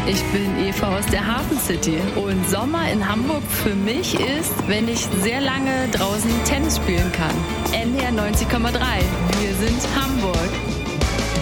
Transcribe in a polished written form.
Ich bin Eva aus der Hafen City und Sommer in Hamburg für mich ist, wenn ich sehr lange draußen Tennis spielen kann. NDR 90,3. Wir sind Hamburg.